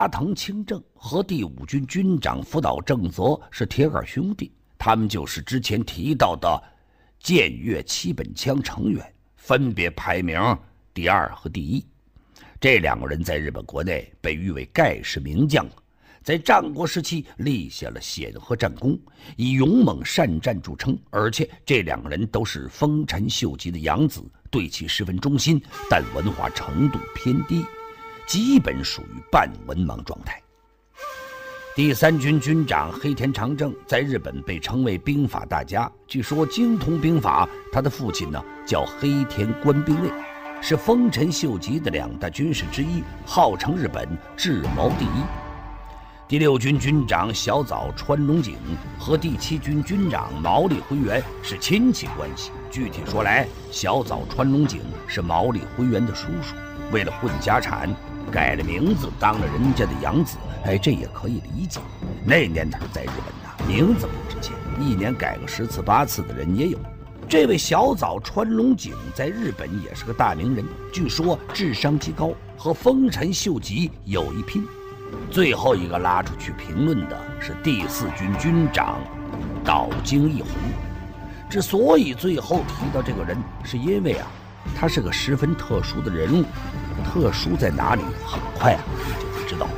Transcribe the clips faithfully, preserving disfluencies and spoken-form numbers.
加藤清正和第五军军长福岛正则是铁杆兄弟，他们就是之前提到的建越七本枪成员，分别排名第二和第一。这两个人在日本国内被誉为盖世名将，在战国时期立下了显赫战功，以勇猛善战著称。而且这两个人都是丰臣秀吉的养子，对其十分忠心，但文化程度偏低，基本属于半文盲状态。第三军军长黑田长政在日本被称为兵法大家，据说精通兵法。他的父亲呢叫黑田官兵卫，是丰臣秀吉的两大军士之一，号称日本智谋第一。第六军军长小早川龙井和第七军军长毛利辉元是亲戚关系。具体说来，小早川龙井是毛利辉元的叔叔，为了混家产，改了名字，当了人家的养子。哎，这也可以理解。那年头在日本呐，名字不值钱，一年改个十次八次的人也有。这位小早川龙井在日本也是个大名人，据说智商极高，和丰臣秀吉有一拼。最后一个拉出去评论的是第四军军长岛津义弘。之所以最后提到这个人，是因为啊，他是个十分特殊的人物。特殊在哪里？很快啊，你就会知道。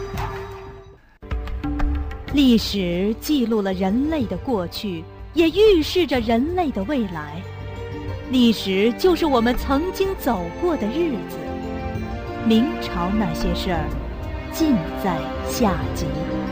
历史记录了人类的过去，也预示着人类的未来。历史就是我们曾经走过的日子。明朝那些事儿，尽在下集。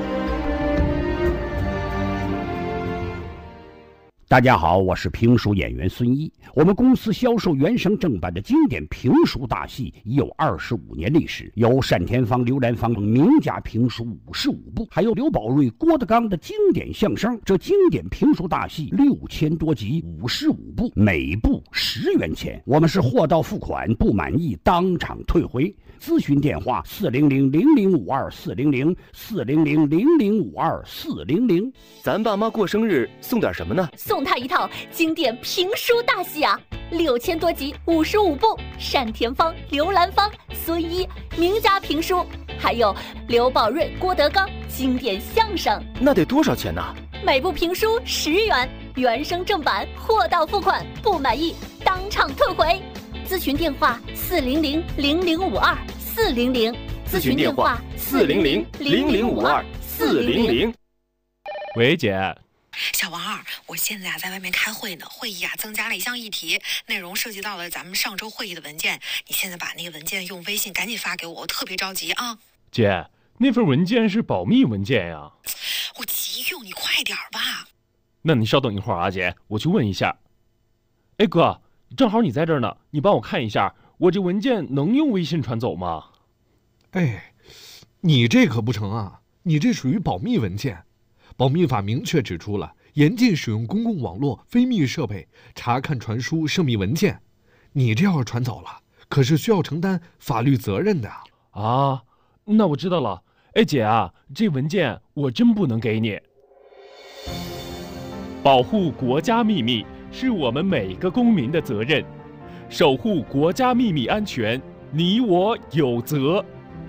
大家好，我是评书演员孙一。我们公司销售原声正版的经典评书大戏已有二十五年历史，有单田芳、刘兰芳名家评书五十五部，还有刘宝瑞、郭德纲的经典相声。这经典评书大戏六千多集，五十五部，每部十元钱。我们是货到付款，不满意当场退回。咨询电话：四零零零零五二四零零四零零零零五二四零零。 咱爸妈过生日送点什么呢？ 送他一套经典评书大戏啊，六千多集，五十五部，单田芳、刘兰芳、孙一名家评书，还有刘宝瑞、郭德纲经典相声。 那得多少钱呢？ 每部评书十元，原声正版，货到付款，不满意当场退回。咨询电话：四零零零零五二四零零。 咨询电话：四零零零零五二四零零。 喂，姐。 小王二，我现在啊在外面开会呢，会议啊增加了一项议题，内容涉及到了咱们上周会议的文件。你现在把那个文件用微信赶紧发给我，我特别着急啊。 姐，那份文件是保密文件呀。 我急用，你快点吧。 那你稍等一会儿啊，姐，我去问一下。哎哥，正好你在这儿呢，你帮我看一下，我这文件能用微信传走吗？ 哎，你这可不成啊，你这属于保密文件。保密法明确指出了，严禁使用公共网络、非密设备查看传输涉密文件。你这要是传走了，可是需要承担法律责任的啊。那我知道了。哎姐啊，这文件我真不能给你。保护国家秘密是我们每个公民的责任，守护国家秘密安全，你我有责。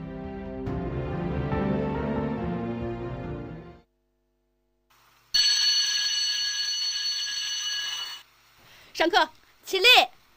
上课，起立。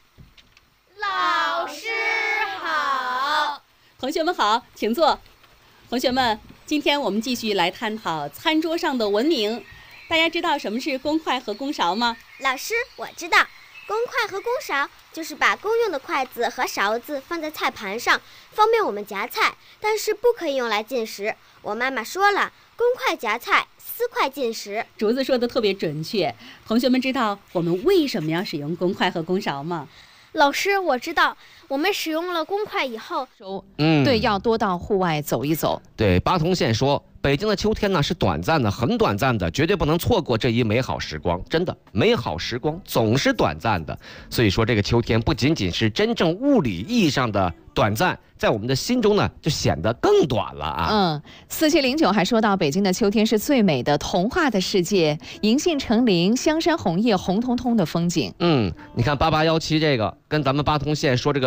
老师好。 同学们好，请坐。同学们，今天我们继续来探讨餐桌上的文明。大家知道什么是公筷和公勺吗？ 老师，我知道，公筷和公勺就是把公用的筷子和勺子放在菜盘上，方便我们夹菜，但是不可以用来进食。我妈妈说了，公筷夹菜，私筷进食。 竹子说的特别准确。同学们知道我们为什么要使用公筷和公勺吗？ 老师，我知道，我们使用了公筷以后， 嗯，对，要多到户外走一走。对，八通线说，北京的秋天呢是短暂的，很短暂的，绝对不能错过这一美好时光。真的，美好时光总是短暂的，所以说这个秋天不仅仅是真正物理意义上的短暂，在我们的心中呢就显得更短了啊。 嗯，四七零九还说到，北京的秋天是最美的，童话的世界，银杏成林，香山红叶，红彤彤的风景。 嗯，你看八八一七这个跟咱们八通线说这个北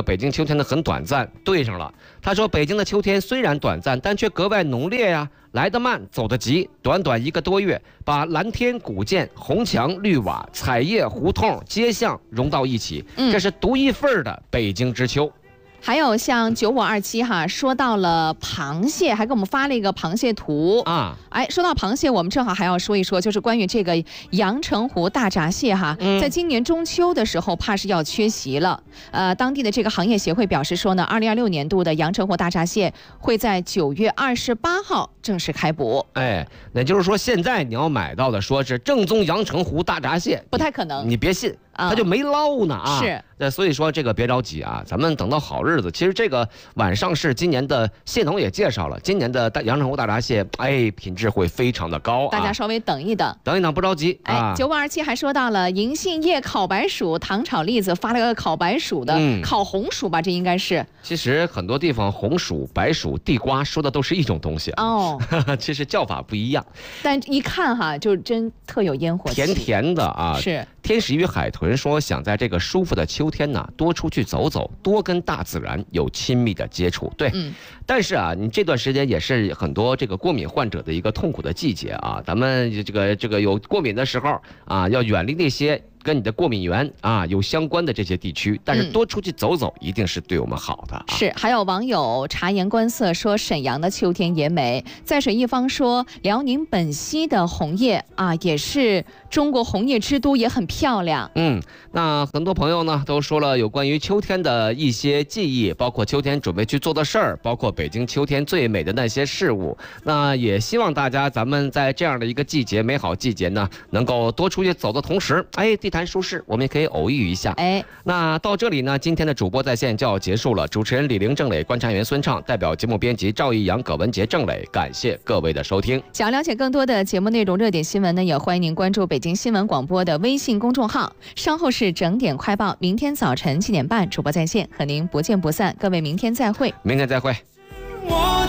北京秋天呢很短暂，对上了。他说北京的秋天虽然短暂，但却格外浓烈呀，来得慢，走得急，短短一个多月，把蓝天、古建、红墙、绿瓦、彩叶、胡同、街巷融到一起，这是独一份的北京之秋。 还有像九五二七哈，说到了螃蟹，还给我们发了一个螃蟹图啊。 哎，说到螃蟹，我们正好还要说一说，就是关于这个阳澄湖大闸蟹哈，嗯、在今年中秋的时候，怕是要缺席了。呃，当地的这个行业协会表示说呢，二零二六年度的阳澄湖大闸蟹会在九月二十八号正式开捕。 哎，那就是说现在你要买到的，说是正宗阳澄湖大闸蟹， 不太可能， 你别信。他就没捞呢啊！ 是， 那所以说这个别着急啊，咱们等到好日子。其实这个晚上是今年的蟹农也介绍了，今年的阳澄湖大闸蟹，哎，品质会非常的高啊！ 大家稍微等一等， 等一等，不着急啊！ 哎，九五二七还说到了银杏叶烤白薯，糖炒栗子发了个烤白薯的，嗯、烤红薯吧，这应该是。 其实很多地方红薯、白薯、地瓜说的都是一种东西哦， 其实叫法不一样， 但一看哈，就真特有烟火气， 甜甜的啊！ 是。 天使与海豚说，想在这个舒服的秋天呢，多出去走走，多跟大自然有亲密的接触。对，嗯、但是啊，你这段时间也是很多这个过敏患者的一个痛苦的季节啊。咱们这个这个有过敏的时候啊，要远离那些跟你的过敏源啊有相关的这些地区，但是多出去走走，一定是对我们好的、啊嗯。是，还有网友察言观色说，沈阳的秋天也美。在水一方说，辽宁本溪的红叶啊，也是中国红叶之都，也很漂亮。 嗯，那很多朋友呢都说了有关于秋天的一些记忆，包括秋天准备去做的事儿，包括北京秋天最美的那些事物。那也希望大家咱们在这样的一个季节，美好季节呢，能够多出去走的同时，哎，地谈舒适，我们也可以偶遇一下。 哎， 那到这里呢，今天的主播在线就要结束了。主持人李玲、郑磊，观察员孙畅，代表节目编辑赵毅阳、葛文杰、郑磊，感谢各位的收听。 想了解更多的节目内容、热点新闻呢，也欢迎您关注北京新闻广播的微信公众号。稍后是整点快报，明天早晨七点半主播在线和您不见不散。各位，明天再会。 明天再会。